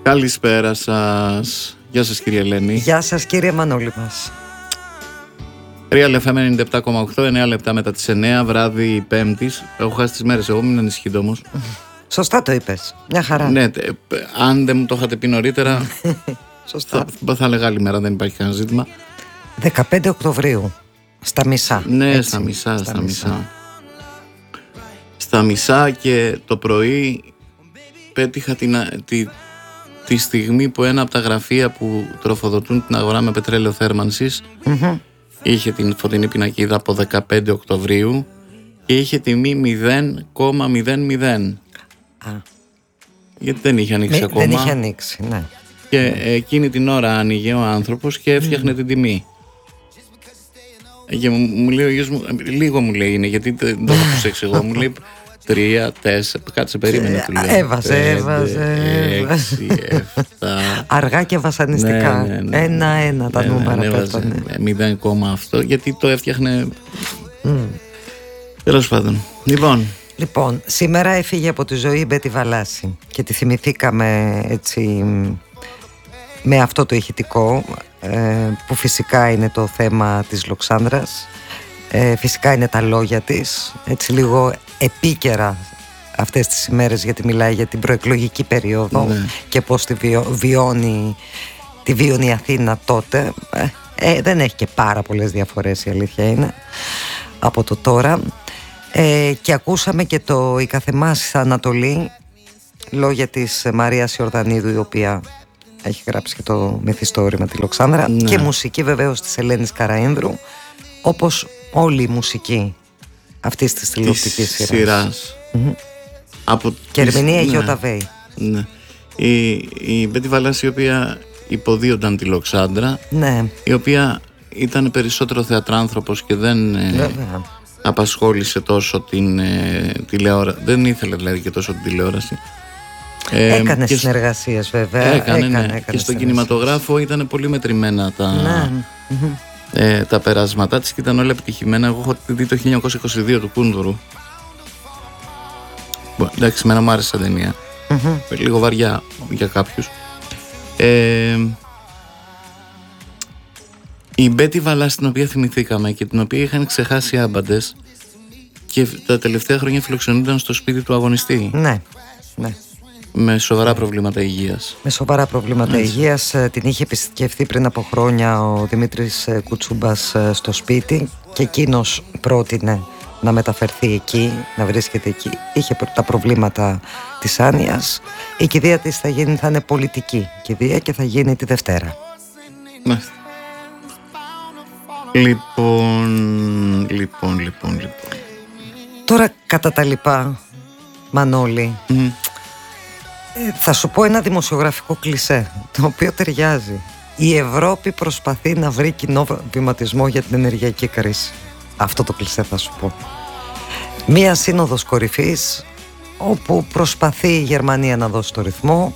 Καλησπέρα σας. Γεια σας κύριε Ελένη. Γεια σας κύριε Μανώλη μας. Real FM 97,8, 9 λεπτά μετά τις 9, βράδυ Πέμπτης. Έχω χάσει τις μέρες εγώ, μην ανησυχείτε όμως. Σωστά το είπες, μια χαρά. Ναι, αν δεν μου το είχατε πει νωρίτερα, Σωστά. θα έλεγα άλλη μέρα, δεν υπάρχει κανένα ζήτημα. 15 Οκτωβρίου, στα μισά. Ναι, έτσι, στα μισά. Στα μισά και το πρωί πέτυχα τη στιγμή που ένα από τα γραφεία που τροφοδοτούν την αγορά με πετρέλαιο θέρμανσης είχε την φωτεινή πινακίδα από 15 Οκτωβρίου και είχε τιμή 0,00. Γιατί δεν είχε ανοίξει ακόμα. Δεν είχε ανοίξει, ναι. Και εκείνη την ώρα άνοιγε ο άνθρωπος και έφτιαχνε την τιμή. Και μου λέει ο γιος μου, λίγο μου λέει είναι, γιατί δεν το έχω προσέξει εγώ, μου λέει 3, 4, κάτσε περίμενε του λέω. Έβαζε. 6, 7. Αργά και βασανιστικά. Ναι. Ένα-ένα τα νούμερα πέφτανε. 0, αυτό, γιατί το έφτιαχνε. Τέλος πάντων. Λοιπόν, σήμερα έφυγε από τη ζωή η Μπέτη Βαλάση και τη θυμηθήκαμε έτσι με αυτό το ηχητικό που φυσικά είναι το θέμα της Λοξάνδρας, φυσικά είναι τα λόγια της, έτσι λίγο επίκαιρα αυτές τις ημέρες, γιατί μιλάει για την προεκλογική περίοδο και πώς τη βιώνει η Αθήνα τότε. Δεν έχει και πάρα πολλές διαφορές, η αλήθεια είναι, από το τώρα. Και ακούσαμε και το «Η καθεμάς Ανατολή», λόγια της Μαρίας Ιορδανίδου, η οποία έχει γράψει και το μυθιστόρημα τη Λοξάνδρα, και μουσική βεβαίως της Ελένης Καραΐνδρου, όπως όλη η μουσική αυτής της τηλεοπτικής σειράς. Και ερμηνεία Γιώτα Βέη. Η Μπέτη Βαλάση, η οποία υποδίονταν τη Λοξάνδρα, η οποία ήταν περισσότερο θεατράνθρωπος και δεν απασχόλησε τόσο την τηλεόραση, δεν ήθελε δηλαδή και τόσο την τηλεόραση. Έκανε συνεργασίες βέβαια. Έκανε και στον κινηματογράφο ήταν πολύ μετρημένα τα περάσματά της και ήταν όλα επιτυχημένα. Εγώ έχω δει το 1922 του Κούνδουρου. Εντάξει, εμένα μου άρεσε σαν ταινία. Λίγο βαριά για κάποιους. Η Μπέτη Βαλάση, την οποία θυμηθήκαμε και την οποία είχαν ξεχάσει άμπαντες, και τα τελευταία χρόνια φιλοξενούνταν στο σπίτι του αγωνιστή. Ναι. Με σοβαρά προβλήματα υγείας. Την είχε επισκεφθεί πριν από χρόνια ο Δημήτρης Κουτσούμπας στο σπίτι και εκείνος πρότεινε να μεταφερθεί εκεί, να βρίσκεται εκεί. Είχε τα προβλήματα της άνοιας. Η κηδεία της θα είναι πολιτική κηδεία και θα γίνει τη Δευτέρα. Λοιπόν. Τώρα κατά τα λοιπά, Μανώλη, θα σου πω ένα δημοσιογραφικό κλισέ, το οποίο ταιριάζει. Η Ευρώπη προσπαθεί να βρει κοινό βηματισμό για την ενεργειακή κρίση. Αυτό το κλισέ θα σου πω. Μία σύνοδος κορυφής, όπου προσπαθεί η Γερμανία να δώσει το ρυθμό,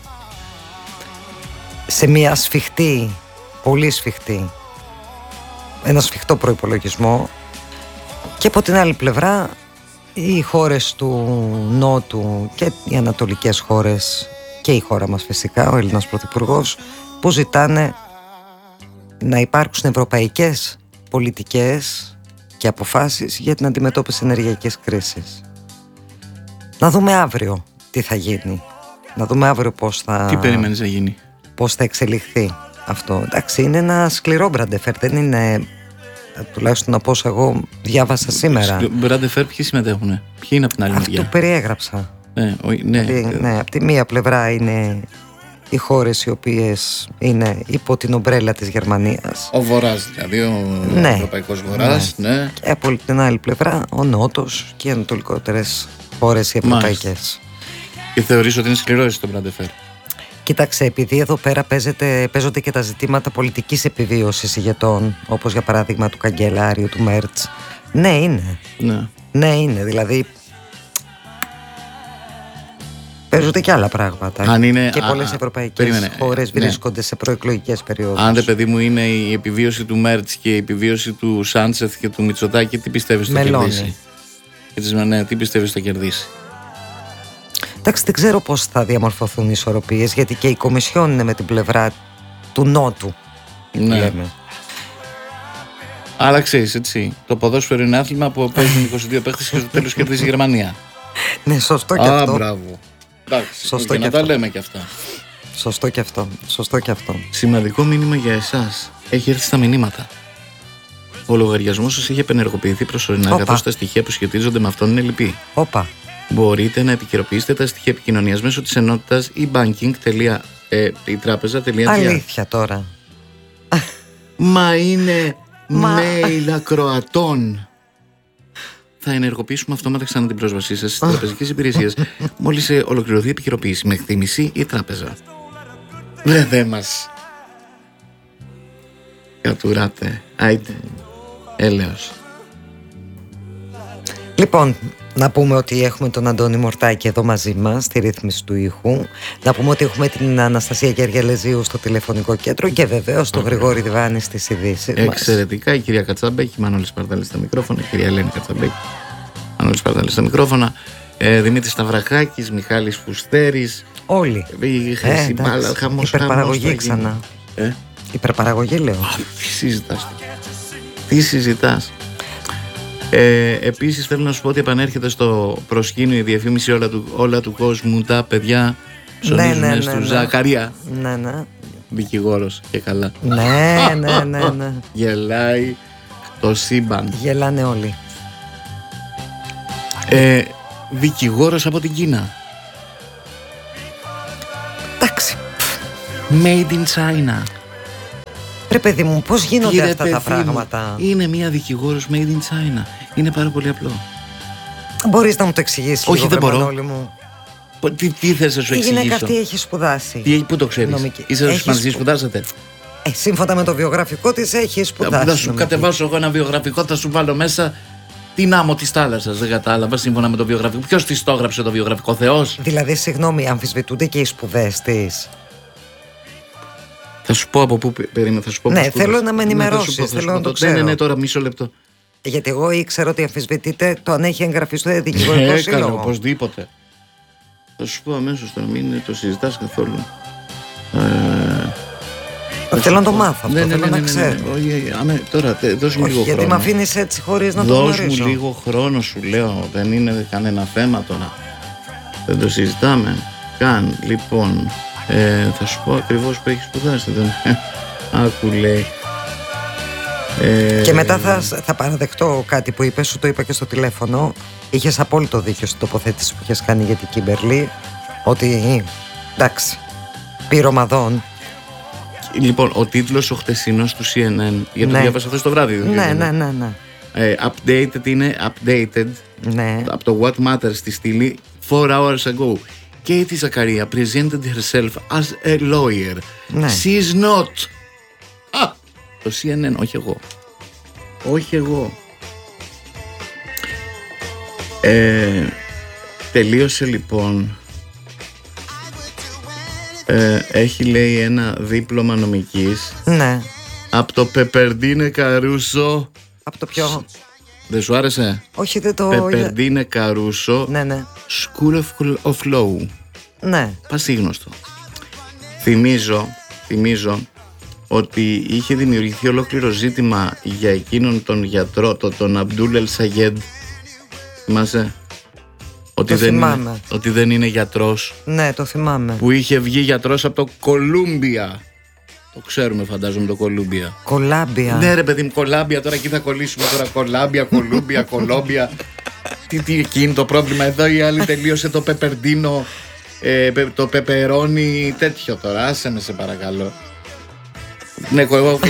σε μία σφιχτή, πολύ σφιχτή, ένα σφιχτό προϋπολογισμό, και από την άλλη πλευρά οι χώρες του Νότου και οι ανατολικές χώρες και η χώρα μας φυσικά, ο Έλληνας Πρωθυπουργός, που ζητάνε να υπάρξουν ευρωπαϊκές πολιτικές και αποφάσεις για την αντιμετώπιση ενεργειακής κρίσης. Να δούμε αύριο τι θα γίνει. Να δούμε αύριο τι περιμένεις να γίνει, πώς θα εξελιχθεί αυτό. Εντάξει, είναι ένα σκληρό μπραντεφέρ, δεν είναι, τουλάχιστον από όσα εγώ διάβασα σήμερα. Μπραντεφέρ, ποιοι συμμετέχουνε, ποιοι είναι από την άλλη μεριά? Αυτό περιέγραψα. Ναι. Από τη μία πλευρά είναι οι χώρες οι οποίες είναι υπό την ομπρέλα της Γερμανίας. Ο Βορράς δηλαδή, ο Ευρωπαϊκός Βορράς. Ναι. Και από την άλλη πλευρά ο Νότος και οι ανατολικότερες χώρες οι ευρωπαϊκές. Και θεωρείς ότι είναι σκληρό εσύ το μπραντεφέρ? Κοίταξε, επειδή εδώ πέρα παίζονται και τα ζητήματα πολιτικής επιβίωσης ηγετών, όπως για παράδειγμα του καγκελάριου, του Μέρτς. Ναι, είναι. Ναι, είναι. Δηλαδή παίζονται και άλλα πράγματα. Και πολλές ευρωπαϊκές χώρες βρίσκονται σε προεκλογικές περιόδους. Αν δεν, παιδί μου, είναι η επιβίωση του Μέρτς και η επιβίωση του Σάντσεθ και του Μητσοτάκη, τι πιστεύεις θα κερδίσει? Τι πιστεύεις θα κερδίσει? Εντάξει, δεν ξέρω πώς θα διαμορφωθούν οι ισορροπίες, γιατί και η Κομισιόν είναι με την πλευρά του Νότου. Ναι. Λέμε. Αλλά ξέρεις, έτσι, το ποδόσφαιρο είναι άθλημα που παίζουν 22 παίχτες και στο τέλος κερδίζει η Γερμανία. Ναι, σωστό και αυτό. Μπράβο. Εντάξει, Σωστό και και να τα αυτό. λέμε και αυτά. Σωστό και αυτό. Σωστό και αυτό. Σημαντικό μήνυμα για εσάς. Έχει έρθει στα μηνύματα. Ο λογαριασμός σας έχει επενεργοποιηθεί προσωρινά, Όπα. καθώς τα στοιχεία που σχετίζονται με αυτόν είναι λυπή. Όπα. Μπορείτε να επικαιροποιήσετε τα στοιχεία επικοινωνίας μέσω της ενότητας ebanking.itrapeza.gr. Αλήθεια τώρα. Μα είναι Μα- mail ακροατών. Θα ενεργοποιήσουμε αυτόματα ξανά την πρόσβασή σας στις τραπεζικές υπηρεσίες μόλις ολοκληρωθεί η επικαιροποίηση. Με εκτίμηση η τράπεζα. Δεν μας κατουράτε. Άιτε. Έλεος. Λοιπόν, να πούμε ότι έχουμε τον Αντώνη Μορτάκη εδώ μαζί μας στη ρύθμιση του ήχου. Να πούμε ότι έχουμε την Αναστασία Γεργελεζίου στο τηλεφωνικό κέντρο και βεβαίως τον Γρηγόρη Διβάνη στις ειδήσεις μας. Εξαιρετικά, η κυρία Κατσαμπέκη, Μανώλης Παρτάλης στα μικρόφωνα, η κυρία Ελένη Κατσαμπέκη, Μανώλης Παρτάλης στα μικρόφωνα, Δημήτρης Σταυρακάκης, Μιχάλης Φουστέρης, Όλοι. η Χρυσή Μπάλα, χαμός. Υπερπαραγωγή ξανά. Υπερπαραγωγή λέω. Τι συζητάς? Τι συζητάς? Επίσης θέλω να σου πω ότι επανέρχεται στο προσκήνιο η διαφήμιση όλα του κόσμου. Τα παιδιά ψωνίζουν στο Ζακαρία. Ναι, ναι. Δικηγόρος και καλά. Ναι. Γελάει το σύμπαν. Γελάνε όλοι. Δικηγόρος από την Κίνα. Εντάξει. Made in China. Ρε παιδί μου, πώς γίνονται Κύριε αυτά τα παιδί μου, πράγματα? είναι μια δικηγόρος made in China. Είναι πάρα πολύ απλό. Μπορείς να μου το εξηγήσεις? Όχι, λίγο, δεν μπορώ. Μανώλη μου? Τι θες να σου Η γυναίκα εξηγήσω? αυτή έχει σπουδάσει. Πού το ξέρεις? Νομική. Είσαι Έχει μαζί, σπουδάσατε? Σύμφωνα με το βιογραφικό της έχει σπουδάσει. Θα σου κατεβάσω εγώ ένα βιογραφικό, θα σου βάλω μέσα την άμμο της θάλασσας. Δεν κατάλαβα, σύμφωνα με το βιογραφικό. Ποιος της το έγραψε το βιογραφικό, Θεός? Δηλαδή, συγγνώμη, αμφισβητούνται και οι σπουδές της? Θα σου πω από πού περίμενα, θα σου πω. Ναι, θέλω να με ενημερώσεις, θέλω να το ξέρω. Ναι, τώρα μισό λεπτό. Γιατί εγώ ήξερα ότι αμφισβητείται το αν έχει εγγραφεί στο δικηγορικό Έκανε σύλλογο. οπωσδήποτε. Θα σου πω αμέσως τώρα, μην το συζητάς καθόλου. Θέλω να το μάθω αυτό, θέλω να ξέρω. Τώρα δώσ' μου λίγο Γιατί χρόνο. με αφήνεις έτσι χωρίς να το Δώσ' γνωρίζω. μου λίγο χρόνο, σου λέω. Δεν είναι κανένα θέμα τώρα. Δεν το συζητάμε καν. Λοιπόν, θα σου πω ακριβώς που έχει σπουδάσει. Άκου, λέει. Και μετά θα παραδεχτώ κάτι που είπες, σου το είπα και στο τηλέφωνο. Είχες απόλυτο δίκιο στην τοποθέτηση που είχες κάνει για την Κίμπερλι. Ότι εντάξει, πυρομαδών. Λοιπόν, ο τίτλος ο χτεσινός του CNN, γιατί το διάβασα χθες το βράδυ. Ναι. Updated είναι updated. Ναι. Από το What Matters στη στήλη 4 hours ago. Katie Zakaria presented herself as a lawyer. Ναι. She is not. Το CNN, όχι εγώ. Τελείωσε λοιπόν. Έχει, λέει, ένα δίπλωμα νομικής. Ναι. Από το Πεπερντίνε Καρούσο. Από το ποιο? Δεν σου άρεσε? Όχι, δεν το... Πεπερντίνε Καρούσο. Ναι. School of Law. Ναι. Πασίγνωστο. Θυμίζω ότι είχε δημιουργηθεί ολόκληρο ζήτημα για εκείνον τον γιατρό, τον Αμπτούλ Ελ Σαγέντ. Θυμάσαι? Ότι δεν είναι γιατρός. Ναι, το θυμάμαι. Που είχε βγει γιατρός από το Κολούμπια. Το ξέρουμε, φαντάζομαι, το Κολούμπια. Κολάμπια. Ναι, ρε παιδί μου, Κολάμπια. Τώρα εκεί θα κολλήσουμε τώρα. Κολάμπια, Κολούμπια, Κολόμπια. Τι εκείνη το πρόβλημα εδώ? Η άλλη τελείωσε το πεπερντίνο, το πεπερόνι τέτοιο τώρα. Άσε με, σε παρακαλώ. Ναι,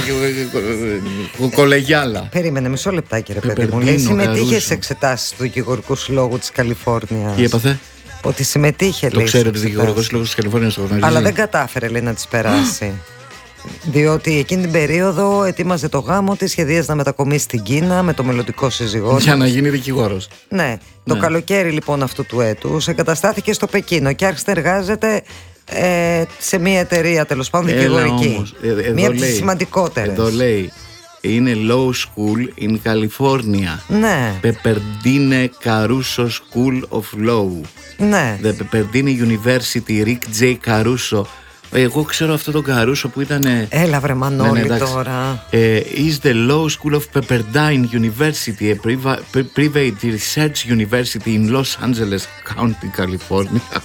κολεγιάλα. Περίμενε μισό λεπτάκι, ρε παιδί μου. Λέει συμμετείχε σε εξετάσεις του Δικηγορικού Συλλόγου της Καλιφόρνιας. Τι έπαθε? Ότι συμμετείχε, το λέει. Το ξέρω ότι ο Δικηγορικός Συλλόγος της Καλιφόρνιας το γνωρίζει. Αλλά δεν κατάφερε, λέει, να τις περάσει. Διότι εκείνη την περίοδο ετοίμαζε το γάμο της, σχεδίαζε να μετακομίσει στην Κίνα με το μελλοντικό σύζυγό. Για να γίνει δικηγόρος. Ναι. Το καλοκαίρι λοιπόν αυτού του έτους εγκαταστάθηκε στο Πεκίνο και άρχισε να εργάζεται σε μια εταιρεία, τέλος πάντων, δικηγορική. Μία από τις σημαντικότερες. Εδώ λέει είναι Law School in California. Ναι. Pepperdine Caruso School of Law. Ναι. The Pepperdine University, Rick J. Caruso. Εγώ ξέρω αυτό τον Caruso που ήταν. Έλα βρε Μανώλη τώρα. Is the Law School of Pepperdine University, a private research university in Los Angeles County, California.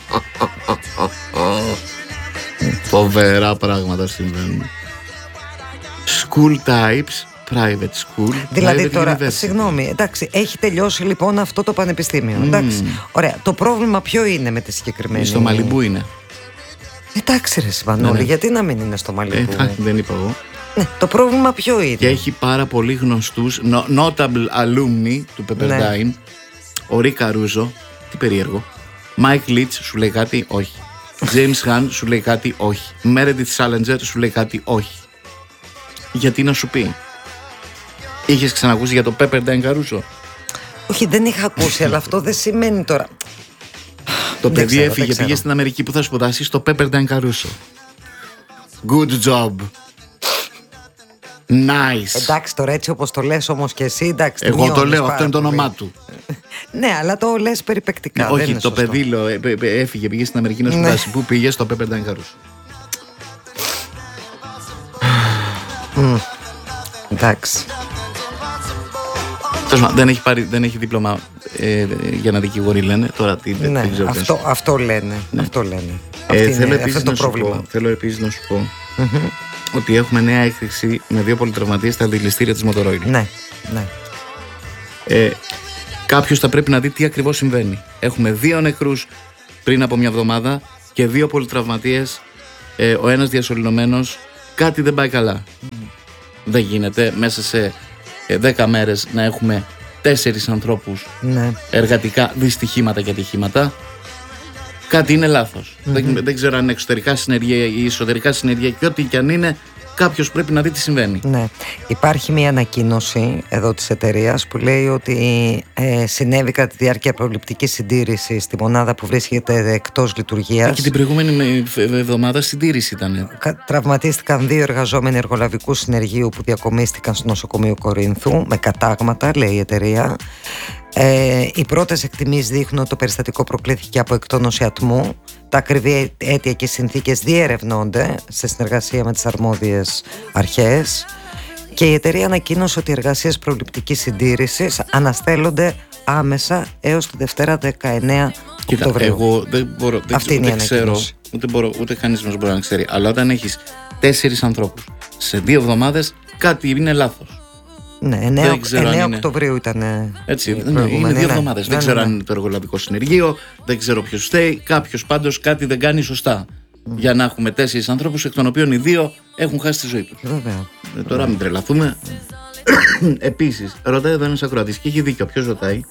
Φοβερά πράγματα συμβαίνουν. School types, private school. Δηλαδή private τώρα, university. συγγνώμη, εντάξει, έχει τελειώσει λοιπόν αυτό το πανεπιστήμιο. Εντάξει, ωραία. Το πρόβλημα ποιο είναι με τη συγκεκριμένη? Στο Μαλιμπού είναι. Εντάξει ρε Μανώλη, Ναι. γιατί να μην είναι στο Μαλιμπού? Δεν είπα εγώ. Ναι, το πρόβλημα ποιο είναι? Και έχει πάρα πολύ γνωστούς notable alumni του Pepperdine. Ναι. Ο Rick Caruso, τι περίεργο. Mike Leach, σου λέει κάτι? Όχι. James Hahn, σου λέει κάτι? Όχι. Meredith Salinger, σου λέει κάτι? Όχι. Γιατί να σου πει? Είχες ξανακούσει για το Pepperdine Caruso? Όχι, δεν είχα ακούσει, αλλά αυτό δεν σημαίνει τώρα. Το Δεν παιδί ξέρω, έφυγε, δεν ξέρω. πήγε στην Αμερική που θα σπουδάσει στο Pepperdine Caruso. Good job. Nice. Εντάξει, τώρα έτσι όπως το λες όμως και εσύ, εντάξει. Εγώ το μειώνεις λέω, πάρα αυτό είναι το πολύ. όνομά του. Ναι, αλλά το λες περιπεκτικά. δεν Όχι, είναι το σωστό. παιδί λέω, έφυγε, πήγε στην Αμερική να σπουδάσει. Πού πήγε? Στο Pepperdine Caruso. Εντάξει. Τέλος πάντων, δεν έχει δίπλωμα για να δικηγορεί, λένε. Τώρα τι, Ναι, δεν ξέρω. αυτό λένε. Ναι. Αυτό λένε. Θέλω Αυτό επίσης είναι το να σου πρόβλημα. πω, ότι έχουμε νέα έκρηξη με 2 πολυτραυματίες στα δηληστήρια της Motorola. Ναι, ναι. Κάποιος θα πρέπει να δει τι ακριβώς συμβαίνει. Έχουμε 2 νεκρούς πριν από μια εβδομάδα και 2 πολυτραυματίες, ο ένας διασωληνωμένος. Κάτι δεν πάει καλά. Δεν γίνεται μέσα σε 10 μέρες να έχουμε 4 ανθρώπους Ναι. εργατικά δυστυχήματα και ατυχήματα. Κάτι είναι λάθος. Δεν ξέρω αν είναι εξωτερικά συνεργεία ή εσωτερικά συνεργεία, και ό,τι και αν είναι, κάποιος πρέπει να δει τι συμβαίνει. Ναι. Υπάρχει μια ανακοίνωση εδώ της εταιρείας που λέει ότι συνέβη κατά τη διάρκεια προληπτικής συντήρησης στη μονάδα που βρίσκεται εκτός λειτουργίας. Και την προηγούμενη εβδομάδα συντήρηση ήταν. Τραυματίστηκαν 2 εργαζόμενοι εργολαβικού συνεργείου που διακομίστηκαν στο νοσοκομείο Κορίνθου με κατάγματα, λέει η εταιρεία. Οι πρώτες εκτιμήσεις δείχνουν ότι το περιστατικό προκλήθηκε από εκτόνωση ατμού. Τα ακριβή αίτια και συνθήκες διερευνώνται σε συνεργασία με τις αρμόδιες αρχές. Και η εταιρεία ανακοίνωσε ότι οι εργασίες προληπτικής συντήρησης αναστέλλονται άμεσα έως τη Δευτέρα 19 Κοίτα, Οκτωβρίου. εγώ δεν μπορώ, Αυτή είναι η δεν ξέρω, ανακοίνωση. ούτε κανείς μας μπορεί να ξέρει. Αλλά όταν έχεις 4 ανθρώπους σε 2 εβδομάδες, κάτι είναι λάθος. Ναι, 9 Οκτωβρίου ήταν. Έτσι, είναι προηγούμενη, 2 ναι. εβδομάδες. Δεν ξέρω αν είναι το εργολαβικό συνεργείο, δεν ξέρω ποιος φταίει. Κάποιος πάντως κάτι δεν κάνει σωστά. Για να έχουμε 4 ανθρώπους, εκ των οποίων οι 2 έχουν χάσει τη ζωή τους. Βέβαια. Τώρα μην τρελαθούμε. Επίσης, ρωτάει εδώ ένας ακροατής και έχει δίκιο. Ποιος ρωτάει?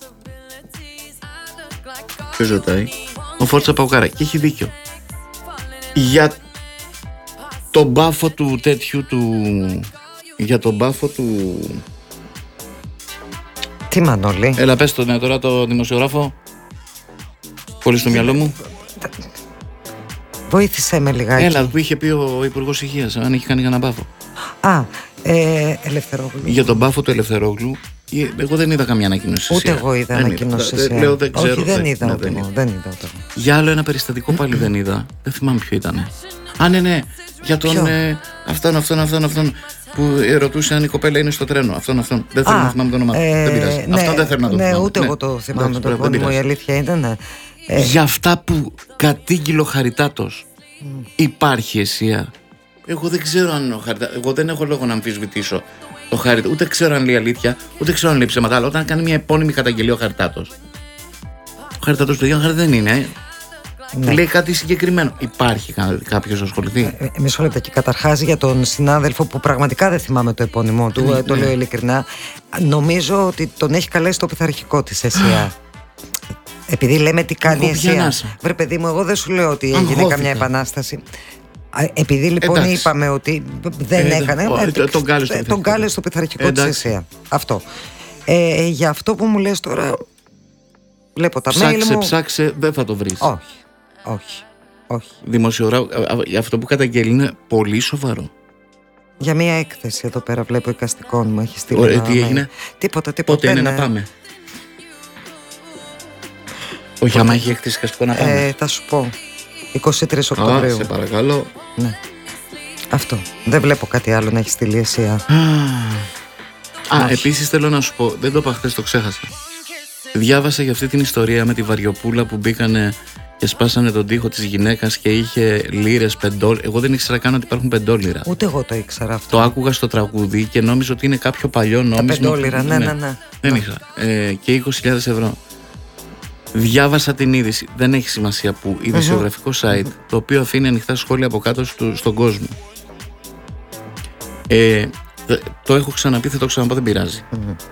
Ο Φόρτσα Παουκάρα. Και έχει δίκιο. Για τον μπάφο του τέτοιου του. Για τον μπάφο του. Τι Μανώλη? Έλα, πες το, ναι, τώρα το δημοσιογράφο. Χωρίς το μυαλό μου. Βοήθησέ με λιγάκι. Έλα, που είχε πει ο Υπουργός Υγείας, αν έχει κάνει κανένα μπάφο. Ελευθερόγλου. Για τον μπάφο του Ελευθερόγλου, εγώ δεν είδα καμία ανακοίνωση. Ούτε εγώ είδα ανακοίνωση. Λέω, δεν ξέρω. Όχι, δεν είδα ούτε εγώ. Για άλλο ένα περιστατικό πάλι δεν είδα. Δεν θυμάμαι ποιο ήταν. Α, ναι. Για τον. Αυτόν που ρωτούσε αν η κοπέλα είναι στο τρένο. Αυτόν. Δεν θέλω να θυμάμαι το όνομα. Δεν πειράζει. Ναι, αυτό δεν θέλω να το θυμάμαι. Ναι, ούτε εγώ το θυμάμαι το επώνυμο. Η αλήθεια είναι. Ναι. Για αυτά που κατήγγειλε ο Χαριτάτος, υπάρχει αισία? Εγώ δεν ξέρω αν ο Χαριτάτος. Εγώ δεν έχω λόγο να αμφισβητήσω το Χαριτάτο. Ούτε ξέρω αν λέει αλήθεια, ούτε ξέρω αν λέει ψέματα. Αλλά όταν κάνει μια επώνυμη καταγγελία ο Χαριτάτος. Ο Χαριτάτος, παιδιά, δεν είναι. Ναι. Λέει κάτι συγκεκριμένο. Υπάρχει κάποιος να ασχοληθεί? Μισό λεπτό. Και καταρχάς για τον συνάδελφο που πραγματικά δεν θυμάμαι το επώνυμό του, το λέω ειλικρινά, νομίζω ότι τον έχει καλέσει το πειθαρχικό της ΕΣΥΑ. Επειδή λέμε τι κάνει η ΕΣΥΑ. Βρε παιδί μου, εγώ δεν σου λέω ότι έγινε καμιά επανάσταση. Επειδή λοιπόν είπαμε ότι δεν έκανε, τον κάλεσε στο πειθαρχικό της ΕΣΥΑ. Αυτό. Για αυτό που μου λες τώρα, βλέπω τα mail μου. Ψάξε, δεν θα το βρεις. Όχι. Δημοσιογράφο, αυτό που καταγγέλει είναι πολύ σοβαρό. Για μια έκθεση εδώ πέρα βλέπω εικαστικών μου έχει στείλει. Τι έγινε? Τίποτα. Πότε είναι να πάμε? Όχι, άμα έχει έκθεση εικαστικών να πάμε. Θα σου πω 23 Οκτωβρίου. Σε παρακαλώ. Ναι. Αυτό. Δεν βλέπω κάτι άλλο να έχει στείλει εσύ. Επίσης θέλω να σου πω, δεν το είπα χθες, το ξέχασα. Διάβασα για αυτή την ιστορία με τη Βαριοπούλα που μπήκανε και σπάσανε τον τοίχο της γυναίκας και είχε λίρες, πεντόλιρα. Εγώ δεν ήξερα καν ότι υπάρχουν πεντόλιρα. Ούτε εγώ το ήξερα αυτό. Το άκουγα στο τραγούδι και νόμιζα ότι είναι κάποιο παλιό νόμισμα. Τα πεντόλιρα, ναι. Δεν είχα. Και 20.000 ευρώ. Διάβασα την είδηση. Δεν έχει σημασία που. Ειδησιογραφικό site, το οποίο αφήνει ανοιχτά σχόλια από κάτω στον κόσμο. Το έχω ξαναπεί, θα το ξαναπώ, δεν πειράζει.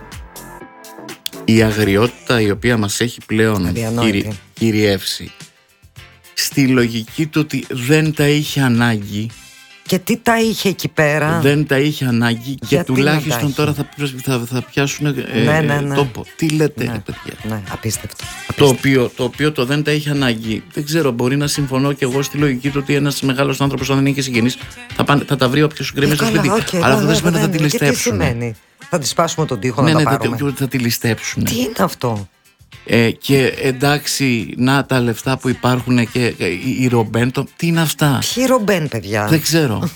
Η αγριότητα η οποία μας έχει πλέον κυριεύσει, στη λογική του ότι δεν τα είχε ανάγκη. Και τι τα είχε εκεί πέρα? Δεν τα είχε ανάγκη. Και τουλάχιστον τώρα θα πιάσουν τόπο. Τι λέτε, παιδιά? Ναι, απίστευτο. Το οποίο το δεν τα είχε ανάγκη. Δεν ξέρω, μπορεί να συμφωνώ και εγώ στη λογική του ότι ένας μεγάλος άνθρωπος, αν δεν είχε συγγενείς, θα τα βρει όποιος σου γκρεμίσει στο σπίτι. Αλλά αυτό δεν σημαίνει ότι θα τη ληστέψουν. Τι σημαίνει? Θα τη σπάσουμε τον τοίχο να τα πάρουμε? Ναι, θα τη ληστέψουν. Τι είναι αυτό? Και εντάξει, να τα λεφτά που υπάρχουν και η Ρομπέν, τι είναι αυτά? Ποιοι Ρομπέν, παιδιά? Δεν ξέρω.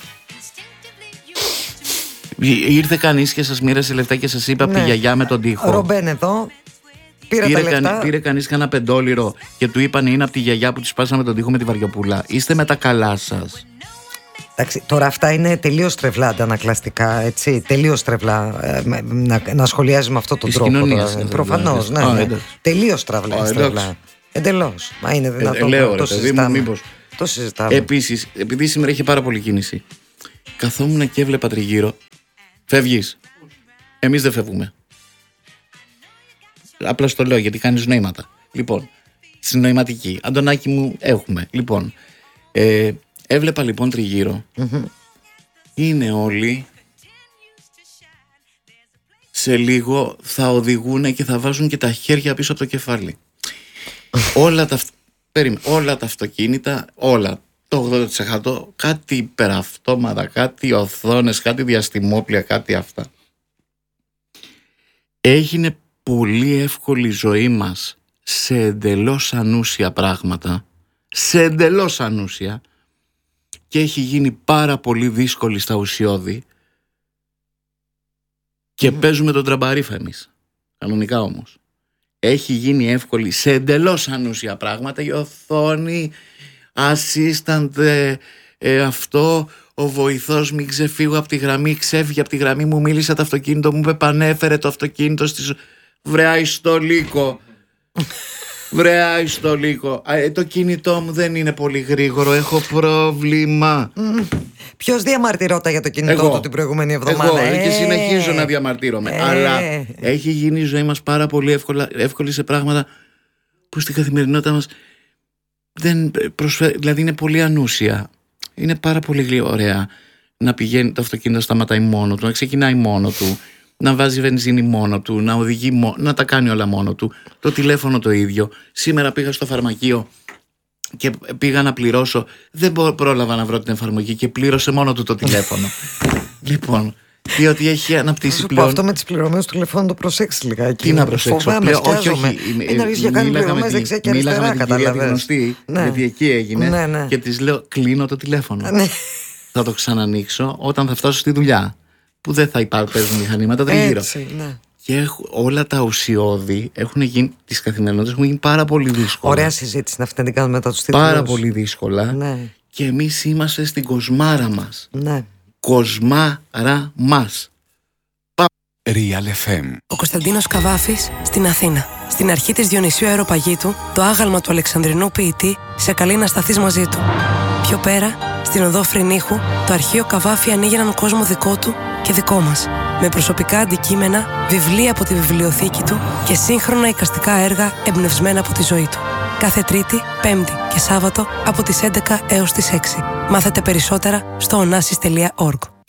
Ήρθε κανείς και σας μοίρασε λεφτά και σας είπε από τη γιαγιά με τον τοίχο. Ρομπέν εδώ. Πήρε κανείς κανένα πεντόλιρο και του είπαν είναι από τη γιαγιά που τη σπάσαμε τον τοίχο με τη Βαριοπούλα. Είστε με τα καλά σας? Εντάξει, τώρα αυτά είναι τελείως τρευλά αντανακλαστικά, έτσι, τελείως τρευλά να σχολιάζει με αυτόν τον τρόπο. Προφανώς, ναι. Τελείως τρευλά. Εντελώς. Μα είναι δυνατόν? Λέω ρε παιδί μου, μήπως. Το συζητάμε. Επίσης, επειδή σήμερα είχε πάρα πολύ κίνηση, καθόμουν και έβλεπα τριγύρω. Φεύγεις? Εμείς δεν φεύγουμε. Απλά στο λέω γιατί κάνεις νοήματα. Λοιπόν, συνοηματική. Αντωνάκη μου, έχουμε. Λοιπόν, έβλεπα λοιπόν τριγύρω. Είναι όλοι. Σε λίγο θα οδηγούν και θα βάζουν και τα χέρια πίσω από το κεφάλι. όλα τα αυτοκίνητα, όλα, το 80%, κάτι υπεραυτόματα, κάτι οθόνες, κάτι διαστημόπλια, κάτι αυτά. Έγινε πολύ εύκολη η ζωή μας σε εντελώς ανούσια πράγματα, σε εντελώς ανούσια, και έχει γίνει πάρα πολύ δύσκολη στα ουσιώδη και παίζουμε τον τραμπαρίφα εμείς, κανονικά όμως. Έχει γίνει εύκολη σε εντελώς ανούσια πράγματα, η οθόνη, assistant, αυτό, ο βοηθός, μην ξεφύγω από τη γραμμή, ξέφυγε από τη γραμμή, μου μίλησε το αυτοκίνητο, μου είπε πανέφερε το αυτοκίνητο στις... Βρεά ιστολίκο. Βρεά ιστολίκο. Το κινητό μου δεν είναι πολύ γρήγορο, έχω πρόβλημα. Ποιος διαμαρτυρόταν για το κινητό του την προηγούμενη εβδομάδα? Εγώ, και συνεχίζω να διαμαρτύρομαι. Αλλά έχει γίνει η ζωή μας πάρα πολύ εύκολη σε πράγματα που στην καθημερινότητα μας δεν προσφέρει, δηλαδή είναι πολύ ανούσια. Είναι πάρα πολύ ωραία να πηγαίνει το αυτοκίνητο, να σταματάει μόνο του, να ξεκινάει μόνο του, να βάζει βενζίνη μόνο του, να οδηγεί να τα κάνει όλα μόνο του. Το τηλέφωνο το ίδιο. Σήμερα πήγα στο φαρμακείο και πήγα να πληρώσω. Δεν πρόλαβα να βρω την εφαρμογή και πλήρωσε μόνο του το τηλέφωνο. Λοιπόν, διότι έχει αναπτύσσει πλέον. Αυτό με τις πληρωμές του τηλεφώνου το προσέξεις λιγάκι. Τι να προσέξω? Όχι. Είναι αργείς για κάνει πληρωμές δεξιά και αριστερά, καταλαβαίνεις. Μίλαγα με την κυρία γνωστή, γιατί εκεί έγινε, και της λέω κλείνω το τηλέφωνο. Θα το ξανανοίξω όταν θα φτάσω στη δουλειά, που δεν θα παίζουν μηχανήματα τριγύρω. Και όλα τα ουσιώδη έχουν γίνει, τις καθημερινότητες έχουν γίνει πάρα πολύ δύσκολα. Ωραία συζήτηση να αυτή να την κάνουμε μετά τους τίτλους. Πάρα πολύ δύσκολα. Και εμείς είμαστε στην κοσμάρα μας. Κοσμάρα μας. Real FM. Ο Κωνσταντίνος Καβάφης στην Αθήνα. Στην αρχή της Διονυσίου Αεροπαγήτου, το άγαλμα του Αλεξανδρινού ποιητή σε καλεί να σταθείς μαζί του. Πιο πέρα, στην οδό Φρυνίχου, το αρχείο Καβάφη ανοίγει έναν κόσμο δικό του και δικό μας. Με προσωπικά αντικείμενα, βιβλία από τη βιβλιοθήκη του και σύγχρονα εικαστικά έργα εμπνευσμένα από τη ζωή του. Κάθε Τρίτη, Πέμπτη και Σάββατο από τις 11 έως τις 6. Μάθετε περισσότερα στο onassis.org.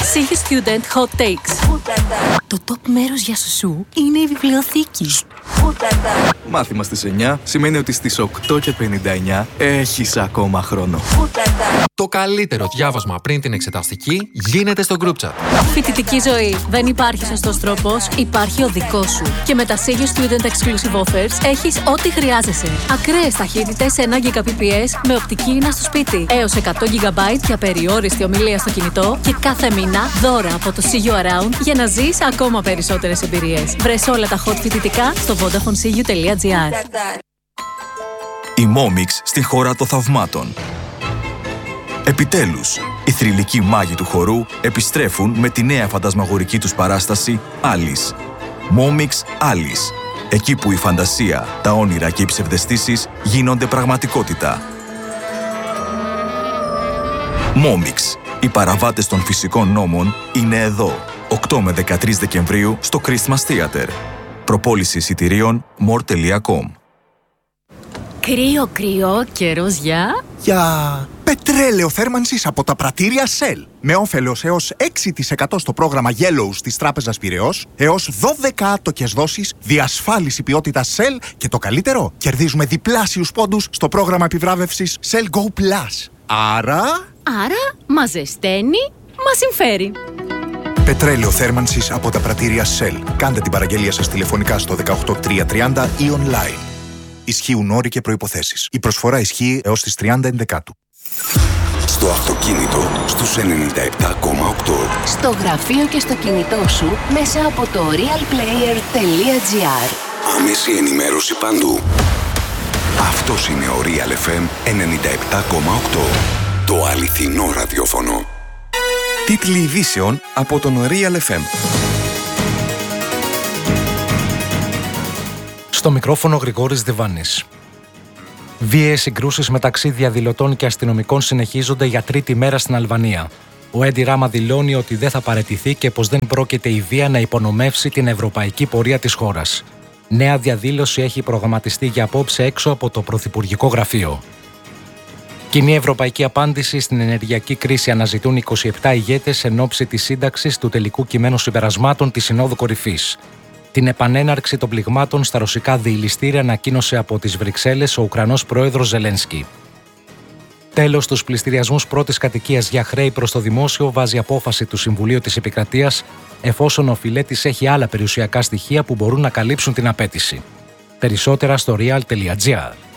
See You Student Hot Takes. Το top μέρος για σουσού είναι η βιβλιοθήκη. Μάθημα στις 9 σημαίνει ότι στις 8:59 έχεις ακόμα χρόνο. Το καλύτερο διάβασμα πριν την εξεταστική γίνεται στο group chat. Φοιτητική ζωή. Δεν υπάρχει σωστός τρόπος, υπάρχει ο δικός σου. Και με τα See You Student Exclusive Offers έχεις ό,τι χρειάζεσαι. Ακραίες ταχύτητες 1 Gbps με οπτική ίνα στο σπίτι. Έως 100 GB για περιόριστη ομιλία στο κινητό. Και κάθε μήνα δώρα από το See You Around για να ζεις ακόμα περισσότερες εμπειρίες. Βρες όλα τα hot φοιτητικά στο vodafonesiu.gr. Η Momix στη χώρα των θαυμάτων. Επιτέλους, οι θρυλικοί μάγοι του χορού επιστρέφουν με τη νέα φαντασμαγορική τους παράσταση Alice. Momix Alice. Εκεί που η φαντασία, τα όνειρα και οι ψευδαισθήσεις γίνονται πραγματικότητα. Momix. Οι παραβάτες των φυσικών νόμων είναι εδώ. 8 με 13 Δεκεμβρίου στο Christmas Theater. Προπόληση εισιτηρίων more.com. Κρύο, κρύο, καιρός για πετρέλαιο θέρμανσης από τα πρατήρια Shell. Με όφελος έως 6% στο πρόγραμμα Yellows της Τράπεζας Πειραιώς, έως 12 άτοκες δόσεις, διασφάλιση ποιότητας Shell και το καλύτερο, κερδίζουμε διπλάσιους πόντους στο πρόγραμμα επιβράβευσης Shell Go Plus. Άρα, μας ζεσταίνει, μας συμφέρει. Πετρέλαιο θέρμανσης από τα πρατήρια Shell. Κάντε την παραγγελία σας τηλεφωνικά στο 18330 ή online. Ισχύουν όροι και προϋποθέσεις. Η προσφορά ισχύει έως τις 30 Ενδεκάτου. Στο αυτοκίνητο στους 97,8. Στο γραφείο και στο κινητό σου μέσα από το realplayer.gr. Άμεση ενημέρωση παντού. Αυτός είναι ο Real FM 97,8. Το αληθινό ραδιόφωνο. Τίτλοι ειδήσεων από τον Real FM. Στο μικρόφωνο Γρηγόρης Διβάνης. Βίαιες συγκρούσεις μεταξύ διαδηλωτών και αστυνομικών συνεχίζονται για τρίτη μέρα στην Αλβανία. Ο Έντι Ράμα δηλώνει ότι δεν θα παραιτηθεί και πως δεν πρόκειται η βία να υπονομεύσει την ευρωπαϊκή πορεία της χώρας. Νέα διαδήλωση έχει προγραμματιστεί για απόψε έξω από το Πρωθυπουργικό Γραφείο. Κοινή ευρωπαϊκή απάντηση στην ενεργειακή κρίση αναζητούν 27 ηγέτες εν ώψη της σύνταξης του τελικού κειμένου συμπερασμάτων της Συνόδου Κορυφής. Την επανέναρξη των πληγμάτων στα ρωσικά διειλιστήρια ανακοίνωσε από τις Βρυξέλλες ο Ουκρανός πρόεδρος Ζελένσκι. Τέλος, στους πληστηριασμούς πρώτης κατοικίας για χρέη προς το δημόσιο βάζει απόφαση του Συμβουλίου της Επικρατείας, εφόσον ο φιλέτης έχει άλλα περιουσιακά στοιχεία που μπορούν να καλύψουν την απέτηση. Περισσότερα στο real.gr.